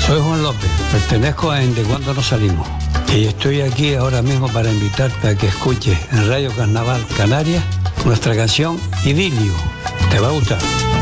Soy Juan López, pertenezco a De Cuando No Salimos y estoy aquí ahora mismo para invitarte a que escuches en Radio Carnaval Canarias nuestra canción Idilio. Te va a gustar.